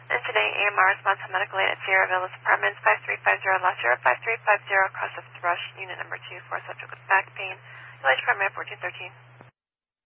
And today, AMR response to medical aid at Sierra Villas Apartments, 5350 La Sierra, 5350 across the Thrush, unit number 2 for subject with back pain. Village Primary 1413.